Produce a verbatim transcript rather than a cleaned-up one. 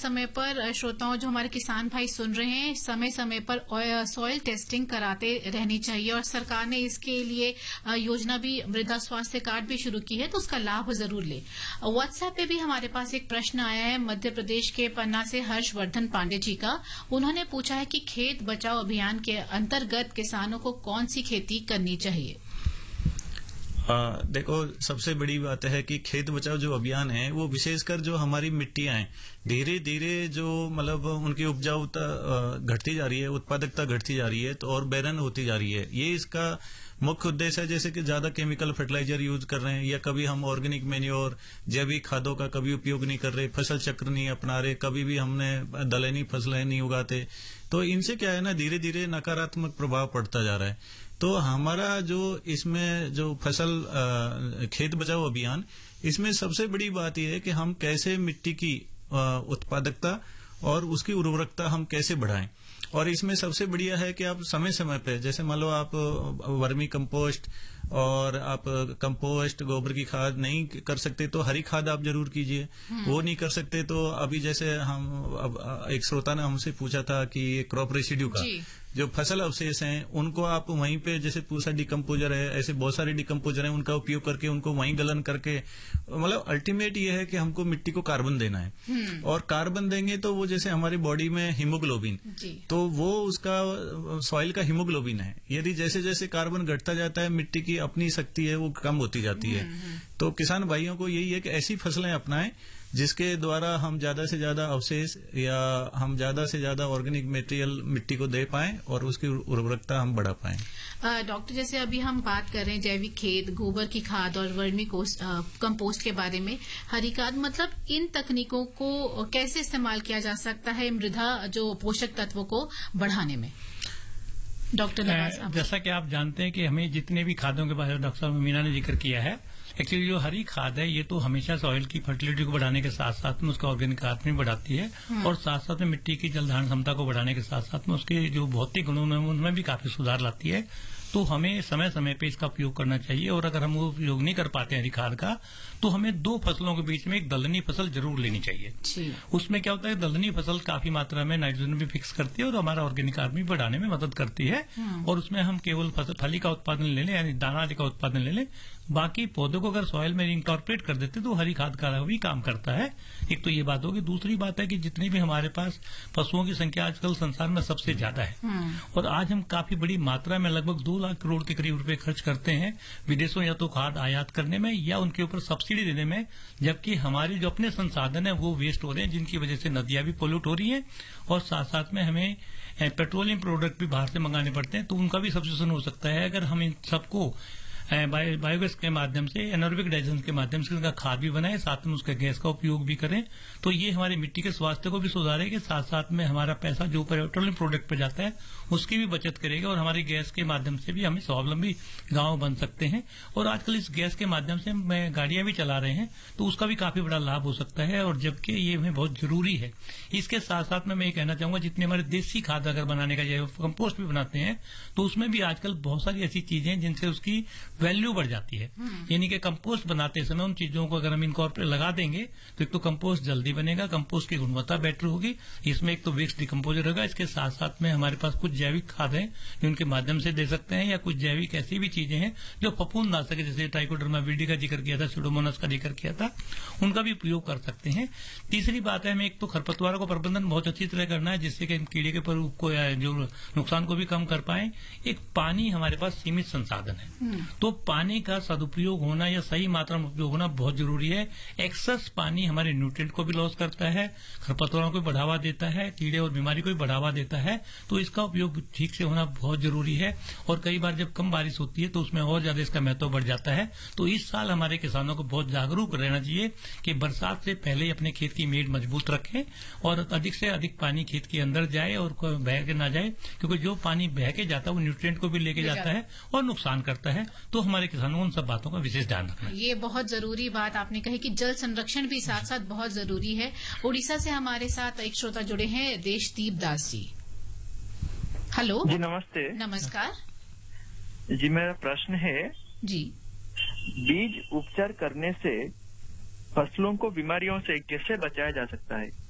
समय पर श्रोताओं, जो हमारे किसान भाई सुन रहे हैं, समय समय पर सॉइल टेस्टिंग कराते रहनी चाहिए और सरकार ने इसके लिए योजना भी, मृदा स्वास्थ्य कार्ड भी शुरू की है, तो उसका लाभ जरूर ले। व्हाट्सएप पे भी हमारे पास एक प्रश्न आया है मध्य प्रदेश के पन्ना से हर्षवर्धन पांडे जी का। उन्होंने पूछा है कि खेत बचाओ अभियान के अंतर्गत किसानों को कौन सी खेती करनी चाहिए। आ, देखो, सबसे बड़ी बात है कि खेत बचाओ जो अभियान है वो विशेषकर जो हमारी मिट्टियां हैं, धीरे धीरे जो मतलब उनकी उपजाऊता घटती जा रही है, उत्पादकता घटती जा रही है, तो और बैरन होती जा रही है। ये इसका मुख्य उद्देश्य है। जैसे कि ज्यादा केमिकल फर्टिलाइजर यूज कर रहे हैं, या कभी हम ऑर्गेनिक मैन्योर, जैविक खादों का कभी उपयोग नहीं कर रहे, फसल चक्र नहीं अपना रहे, कभी भी हमने दलहनी फसलें नहीं उगाते, तो इनसे क्या है ना, धीरे धीरे नकारात्मक प्रभाव पड़ता जा रहा है। तो हमारा जो इसमें जो फसल खेत बचाओ अभियान, इसमें सबसे बड़ी बात यह है कि हम कैसे मिट्टी की उत्पादकता और उसकी उर्वरकता हम कैसे बढ़ाएं। और इसमें सबसे बढ़िया है कि आप समय समय पे, जैसे मान लो आप वर्मी कंपोस्ट और आप कंपोस्ट, गोबर की खाद नहीं कर सकते तो हरी खाद आप जरूर कीजिए। वो नहीं कर सकते तो अभी जैसे हम, अब एक श्रोता ने हमसे पूछा था कि क्रॉप रेसिड्यू का जो फसल अवशेष हैं, उनको आप वहीं पे, जैसे पूसा डिकम्पोजर है, ऐसे बहुत सारे डिकम्पोजर हैं, उनका उपयोग करके उनको वहीं गलन करके, मतलब अल्टीमेट ये है कि हमको मिट्टी को कार्बन देना है। और कार्बन देंगे तो वो जैसे हमारी बॉडी में हीमोग्लोबिन, तो वो उसका सॉइल का हीमोग्लोबिन है। यदि जैसे जैसे कार्बन घटता जाता है, मिट्टी की अपनी शक्ति है वो कम होती जाती है। तो किसान भाइयों को यही है कि ऐसी फसलें अपनाएं जिसके द्वारा हम ज्यादा से ज्यादा अवशेष या हम ज्यादा से ज्यादा ऑर्गेनिक मटेरियल मिट्टी को दे पाएं और उसकी उर्वरकता हम बढ़ा पाएं। डॉक्टर, जैसे अभी हम बात कर रहे हैं जैविक खेत, गोबर की खाद और वर्मी कंपोस्ट के बारे में, हरी खाद, मतलब इन तकनीकों को कैसे इस्तेमाल किया जा सकता है मृदा जो पोषक तत्वों को बढ़ाने में? डॉक्टर नवाज, जैसा कि आप जानते हैं कि हमें जितने भी खादों के बारे में डॉक्टर मीना ने जिक्र किया है, एक्चुअली जो हरी खाद है ये तो हमेशा सॉइल की फर्टिलिटी को बढ़ाने के साथ साथ में उसका ऑर्गेनिक खाद भी बढ़ाती है, और साथ साथ में मिट्टी की जल धारण क्षमता को बढ़ाने के साथ साथ में उसके जो भौतिक गुणों में उनमें भी काफी सुधार लाती है। तो हमें समय समय पे इसका उपयोग करना चाहिए। और अगर हम वो उपयोग नहीं कर पाते हरी खाद का, तो हमें दो फसलों के बीच में एक दलहनी फसल जरूर लेनी चाहिए। उसमें क्या होता है, दलहनी फसल काफी मात्रा में नाइट्रोजन भी फिक्स करती है और हमारा ऑर्गेनिक खाद भी बढ़ाने में मदद करती है। और उसमें हम केवल फली का उत्पादन ले लें, यानी दाना आदि का उत्पादन ले लें, बाकी पौधों को अगर सॉइल में इंकॉर्पोरेट कर देते तो हरी खाद का भी काम करता है। एक तो ये बात होगी। दूसरी बात है कि जितनी भी हमारे पास पशुओं की संख्या आजकल संसार में सबसे ज्यादा है, और आज हम काफी बड़ी मात्रा में लगभग दो लाख करोड़ के करीब रुपए खर्च करते हैं विदेशों या तो खाद आयात करने में या उनके ऊपर सब्सिडी देने में, जबकि हमारे जो अपने संसाधन है वो वेस्ट हो रहे हैं, जिनकी वजह से नदियां भी पोल्यूट हो रही हैं और साथ साथ में हमें पेट्रोलियम प्रोडक्ट भी बाहर से मंगाने पड़ते हैं। तो उनका भी सब्सिट्यूशन हो सकता है अगर हम इन सबको बायोगैस के माध्यम से, एनारोबिक डाइजेशन के माध्यम से उनका खाद भी बनाए, साथ में उसका गैस का उपयोग भी करें। तो ये हमारी मिट्टी के स्वास्थ्य को भी सुधारेगा, साथ साथ में हमारा पैसा जो पेट्रोलियम प्रोडक्ट पे जाता है उसकी भी बचत करेगा, और हमारी गैस के माध्यम से भी हमें स्वावलंबी गांव बन सकते हैं। और आजकल इस गैस के माध्यम से हम गाड़ियां भी चला रहे हैं, तो उसका भी काफी बड़ा लाभ हो सकता है, और जबकि ये हमें बहुत जरूरी है। इसके साथ साथ में मैं ये कहना चाहूंगा, जितने हमारे देसी खाद अगर बनाने का जैव कंपोस्ट भी बनाते हैं, तो उसमें भी आजकल बहुत सारी ऐसी चीजें हैं जिनसे उसकी वैल्यू बढ़ जाती है। यानी कि कंपोस्ट बनाते समय उन चीजों को अगर हम इनकॉर्पोरेट लगा देंगे तो एक तो कंपोस्ट जल्दी बनेगा, कंपोस्ट की गुणवत्ता बेटर होगी, इसमें एक तो वेस्ट डिकम्पोजर होगा। इसके साथ साथ में हमारे पास कुछ जैविक खाद हैं जो उनके माध्यम से दे सकते हैं, या कुछ जैविक ऐसी भी चीजें हैं जो फफूंद ना सके, जैसे ट्राइकोडर्मा विरिडी का जिक्र किया था, सुडोमोनास का जिक्र किया था, उनका भी उपयोग कर सकते हैं। तीसरी बात है, हमें एक तो खरपतवारों का प्रबंधन बहुत अच्छी तरह करना है जिससे कि कीड़े के प्रकोप को या जो नुकसान को भी कम कर पाए। एक पानी हमारे पास सीमित संसाधन है, तो पानी का सदुपयोग होना या सही मात्रा में उपयोग होना बहुत जरूरी है। एक्सेस पानी हमारे न्यूट्रिएंट को भी लॉस करता है, खरपतवारों को बढ़ावा देता है, कीड़े और बीमारी को भी बढ़ावा देता है, तो इसका उपयोग ठीक से होना बहुत जरूरी है। और कई बार जब कम बारिश होती है तो उसमें और ज्यादा इसका महत्व बढ़ जाता है। तो इस साल हमारे किसानों को बहुत जागरूक रहना चाहिए कि बरसात से पहले अपने खेत की मेड़ मजबूत रखें और अधिक से अधिक पानी खेत के अंदर जाए और बह के ना जाए, क्योंकि जो पानी बह के जाता है वो न्यूट्रिएंट को भी लेके जाता है और नुकसान करता है। तो हमारे किसानों को उन सब बातों का विशेष ध्यान रखना है। ये बहुत जरूरी बात आपने कही कि जल संरक्षण भी साथ साथ बहुत जरूरी है। उड़ीसा से हमारे साथ एक श्रोता जुड़े हैं, देशदीप दास जी। हेलो जी, नमस्ते। नमस्कार जी, मेरा प्रश्न है जी, बीज उपचार करने से फसलों को बीमारियों से कैसे बचाया जा सकता है?